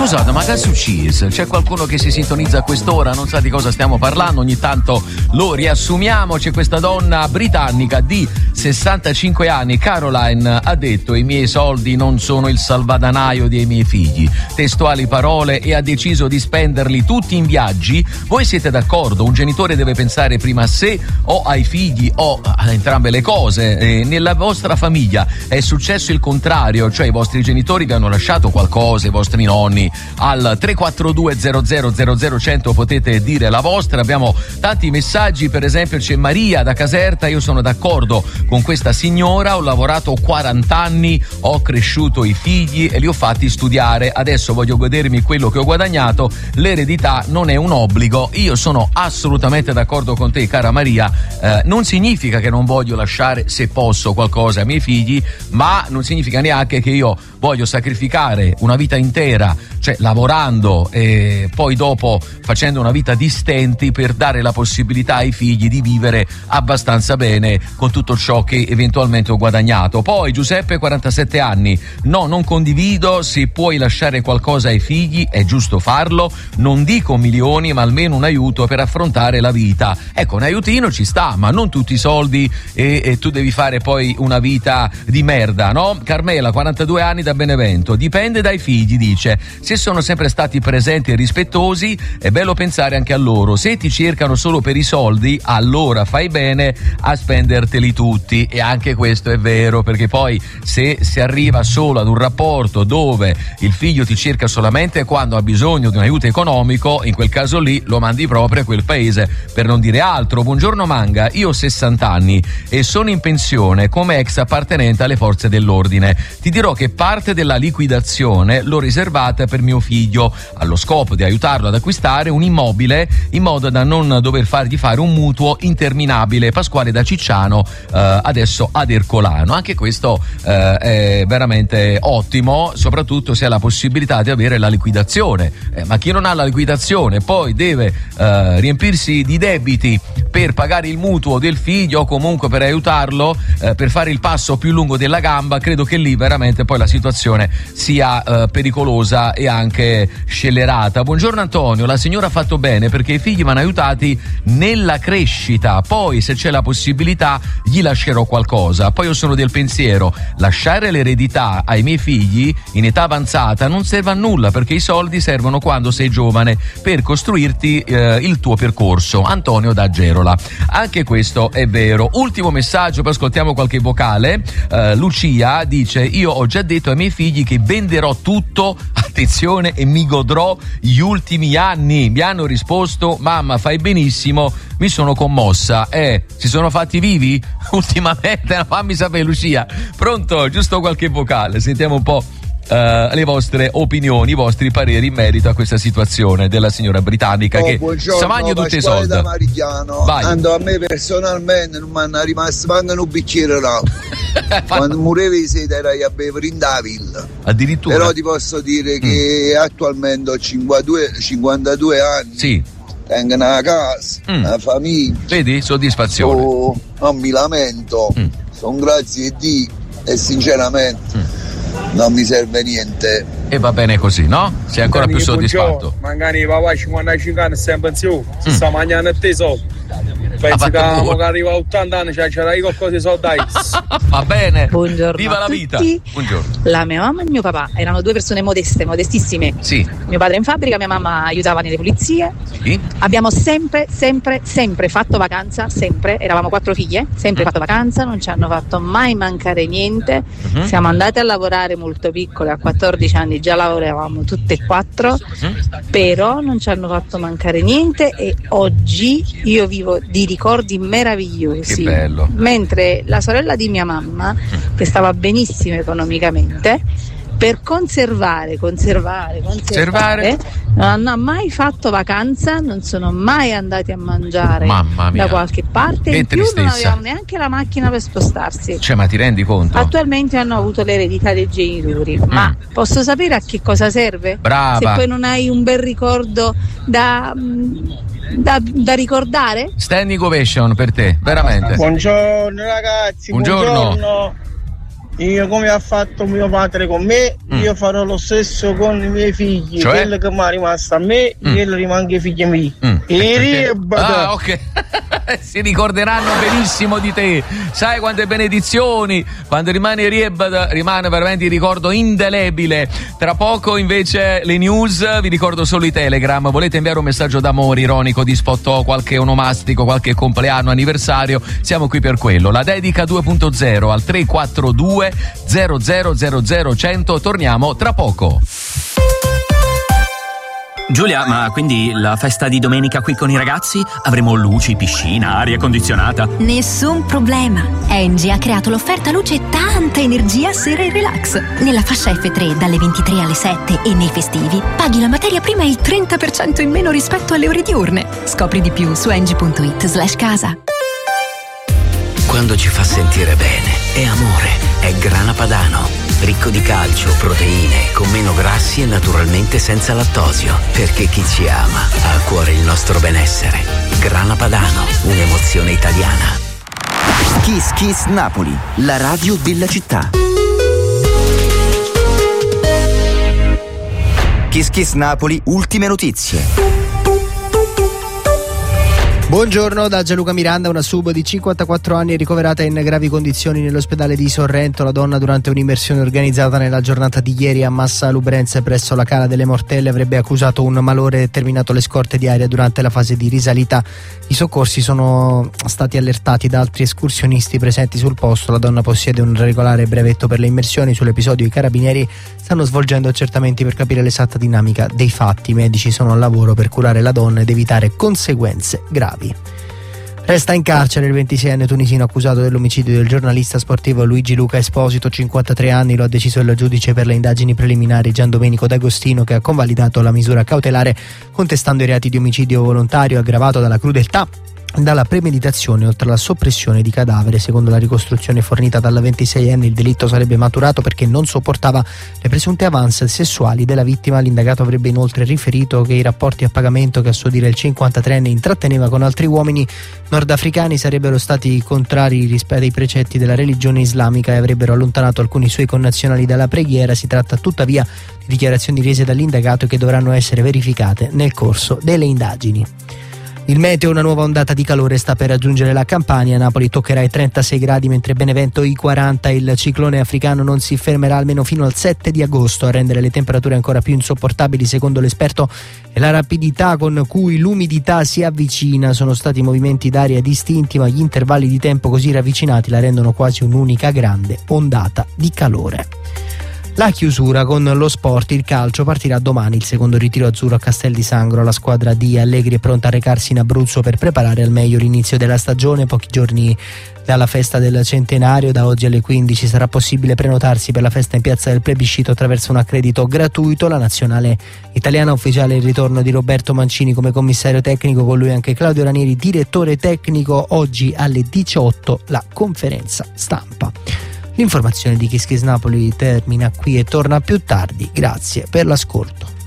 Scusate, ma che succede? C'è qualcuno che si sintonizza a quest'ora, non sa di cosa stiamo parlando, ogni tanto lo riassumiamo. C'è questa donna britannica di 65 anni, Caroline, ha detto: i miei soldi non sono il salvadanaio dei miei figli. Testuali parole, e ha deciso di spenderli tutti in viaggi. Voi siete d'accordo? Un genitore deve pensare prima a sé o ai figli o a entrambe le cose. Nella vostra famiglia è successo il contrario, cioè i vostri genitori vi hanno lasciato qualcosa, i vostri nonni? Al 342 00 100 potete dire la vostra. Abbiamo tanti messaggi, per esempio c'è Maria da Caserta: io sono d'accordo con questa signora, ho lavorato 40 anni, ho cresciuto i figli e li ho fatti studiare, adesso voglio godermi quello che ho guadagnato, l'eredità non è un obbligo. Io sono assolutamente d'accordo con te, cara Maria. Non significa che non voglio lasciare, se posso, qualcosa ai miei figli, ma non significa neanche che io voglio sacrificare una vita intera, cioè lavorando e poi dopo facendo una vita di stenti, per dare la possibilità ai figli di vivere abbastanza bene con tutto ciò che eventualmente ho guadagnato. Poi Giuseppe, 47 anni: no, non condivido, se puoi lasciare qualcosa ai figli è giusto farlo, non dico milioni ma almeno un aiuto per affrontare la vita. Ecco, un aiutino ci sta, ma non tutti i soldi e tu devi fare poi una vita di merda, no? Carmela, 42 anni, da Benevento: dipende dai figli, dice, se sono sempre stati presenti e rispettosi è bello pensare anche a loro, se ti cercano solo per i soldi allora fai bene a spenderteli tutti. E anche questo è vero, perché poi se si arriva solo ad un rapporto dove il figlio ti cerca solamente quando ha bisogno di un aiuto economico, in quel caso lì lo mandi proprio a quel paese, per non dire altro. Buongiorno Manga, io ho 60 anni e sono in pensione come ex appartenente alle forze dell'ordine. Ti dirò che parte della liquidazione l'ho riservata per mio figlio, allo scopo di aiutarlo ad acquistare un immobile in modo da non dover fargli fare un mutuo interminabile. Pasquale da Cicciano, adesso ad Ercolano. Anche questo è veramente ottimo, soprattutto se ha la possibilità di avere la liquidazione. Ma chi non ha la liquidazione poi deve riempirsi di debiti per pagare il mutuo del figlio o comunque per aiutarlo per fare il passo più lungo della gamba. Credo che lì veramente poi la situazione sia pericolosa e anche scellerata. Buongiorno Antonio, la signora ha fatto bene perché i figli vanno aiutati nella crescita, poi se c'è la possibilità gli lascerò qualcosa. Poi io sono del pensiero: lasciare l'eredità ai miei figli in età avanzata non serve a nulla, perché i soldi servono quando sei giovane per costruirti il tuo percorso. Antonio da Gerola. Anche questo è vero. Ultimo messaggio, poi ascoltiamo qualche vocale. Lucia dice: io ho già detto ai miei figli che venderò tutto, attenzione, e mi godrò gli ultimi anni. Mi hanno risposto: mamma, fai benissimo, mi sono commossa. Si sono fatti vivi ultimamente? Fammi sapere, Lucia. Pronto? Giusto qualche vocale, sentiamo un po' le vostre opinioni, i vostri pareri in merito a questa situazione della signora britannica che si mangia tutti i soldi. Da Marigliano. Ando, a me personalmente non mi hanno rimasto manco un bicchiere d'acqua. Quando murevi sera era a bere in da villa. Addirittura. Però ti posso dire che attualmente ho 52 anni. Sì. Tengo una casa, una famiglia. Vedi? Soddisfazione. Non mi lamento. Sono grazie a Dio e sinceramente non mi serve niente. E va bene così, no? Sei ancora più soddisfatto. Magari papà 55 anni stai in pensione, si sta mangiando a te soldi. Pensi che arriva a 80 anni c'era qualcosa di soldi. Va bene. Buongiorno. Viva la vita. Buongiorno. La mia mamma e mio papà erano due persone modeste, modestissime. Sì. Mio padre in fabbrica, mia mamma aiutava nelle pulizie. Sì. Abbiamo sempre fatto vacanza, sempre. Eravamo 4 figlie, sempre fatto vacanza, non ci hanno fatto mai mancare niente. Siamo andate a lavorare molto piccole, a 14 anni già lavoravamo tutte e 4, però non ci hanno fatto mancare niente e oggi io vivo di ricordi meravigliosi. Che bello. Mentre la sorella di mia mamma, che stava benissimo economicamente, per conservare non ha mai fatto vacanza, non sono mai andati a mangiare da qualche parte, che in più tristezza. non avevano neanche la macchina per spostarsi. Cioè, ma ti rendi conto? Attualmente hanno avuto l'eredità dei genitori, ma posso sapere a che cosa serve? Brava. Se poi non hai un bel ricordo da ricordare? Standing ovation per te, veramente. Buongiorno ragazzi. Buongiorno. io come ha fatto mio padre con me, io farò lo stesso con i miei figli, cioè? quello che mi è rimasto a me, quello rimane ai figli miei. Ok. Si ricorderanno benissimo di te. Sai quante benedizioni. Quando rimane Riebad rimane veramente il ricordo indelebile. Tra poco invece le news. Vi ricordo solo i Telegram. Volete inviare un messaggio d'amore ironico, di spot, qualche onomastico, qualche compleanno, anniversario, siamo qui per quello. La dedica 2.0 al 342 0000 100. Torniamo tra poco. Giulia, ma quindi la festa di domenica qui con i ragazzi? Avremo luci, piscina, aria condizionata? Nessun problema. Engie ha creato l'offerta luce tanta energia sera e relax. Nella fascia F3 dalle 23 alle 7 e nei festivi paghi la materia prima il 30% in meno rispetto alle ore diurne. Scopri di più su engie.it/casa. Quando ci fa sentire bene è amore, è Grana Padano. Ricco di calcio, proteine, con meno grassi e naturalmente senza lattosio. Perché chi ci ama ha a cuore il nostro benessere. Grana Padano, un'emozione italiana. Kiss Kiss Napoli, la radio della città. Kiss Kiss Napoli, ultime notizie. Buongiorno da Gianluca Miranda. Una sub di 54 anni è ricoverata in gravi condizioni nell'ospedale di Sorrento. La donna, durante un'immersione organizzata nella giornata di ieri a Massa Lubrense presso la Cala delle Mortelle, avrebbe accusato un malore e terminato le scorte di aria durante la fase di risalita. I soccorsi sono stati allertati da altri escursionisti presenti sul posto. La donna possiede un regolare brevetto per le immersioni. Sull'episodio i carabinieri stanno svolgendo accertamenti per capire l'esatta dinamica dei fatti. I medici sono al lavoro per curare la donna ed evitare conseguenze gravi. Resta in carcere il 26enne tunisino accusato dell'omicidio del giornalista sportivo Luigi Luca Esposito, 53 anni. Lo ha deciso il giudice per le indagini preliminari Gian Domenico D'Agostino, che ha convalidato la misura cautelare contestando i reati di omicidio volontario aggravato dalla crudeltà, dalla premeditazione oltre alla soppressione di cadavere. Secondo la ricostruzione fornita dalla 26enne, il delitto sarebbe maturato perché non sopportava le presunte avance sessuali della vittima. L'indagato avrebbe inoltre riferito che i rapporti a pagamento che a suo dire il 53enne intratteneva con altri uomini nordafricani sarebbero stati contrari rispetto ai precetti della religione islamica e avrebbero allontanato alcuni suoi connazionali dalla preghiera. Si tratta tuttavia di dichiarazioni rese dall'indagato che dovranno essere verificate nel corso delle indagini. Il meteo: una nuova ondata di calore sta per raggiungere la Campania. Napoli toccherà i 36 gradi mentre Benevento i 40. Il ciclone africano non si fermerà almeno fino al 7 di agosto. A rendere le temperature ancora più insopportabili, secondo l'esperto, è la rapidità con cui l'umidità si avvicina. Sono stati movimenti d'aria distinti, ma gli intervalli di tempo così ravvicinati la rendono quasi un'unica grande ondata di calore. La chiusura con lo sport. Il calcio partirà domani, il secondo ritiro azzurro a Castel di Sangro. La squadra di Allegri è pronta a recarsi in Abruzzo per preparare al meglio l'inizio della stagione. Pochi giorni dalla festa del centenario, da oggi alle 15 sarà possibile prenotarsi per la festa in piazza del Plebiscito attraverso un accredito gratuito. La nazionale italiana ufficiale il ritorno di Roberto Mancini come commissario tecnico, con lui anche Claudio Ranieri direttore tecnico. Oggi alle 18 la conferenza stampa. L'informazione di Kiss Kiss Napoli termina qui e torna più tardi. Grazie per l'ascolto.